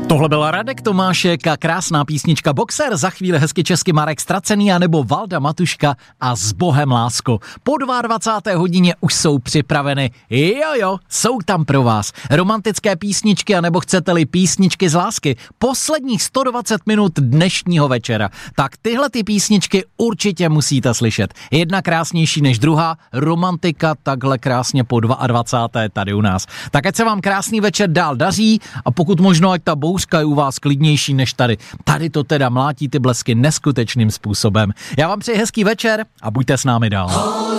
Tohle byl Radek Tomášek a krásná písnička Boxer, za chvíli hezky česky Marek Stracený a nebo Valda Matuška a S Bohem lásko. Po 22. hodině už jsou připraveny. Jo, jsou tam pro vás romantické písničky a nebo chcete-li písničky z lásky. Posledních 120 minut dnešního večera. Tak tyhle ty písničky určitě musíte slyšet. Jedna krásnější než druhá, romantika takhle krásně po 22. tady u nás. Tak ať se vám krásný večer dál daří a pokud možno ať ta bouřka je u vás klidnější než tady. Tady to teda mlátí ty blesky neskutečným způsobem. Já vám přeji hezký večer a buďte s námi dál.